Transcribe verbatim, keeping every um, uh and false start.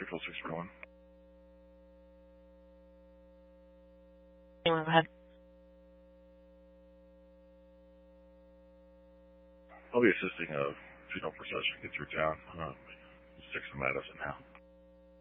three four six one. Go ahead. I'll be assisting a funeral procession get through town. Uh, six of Madison now.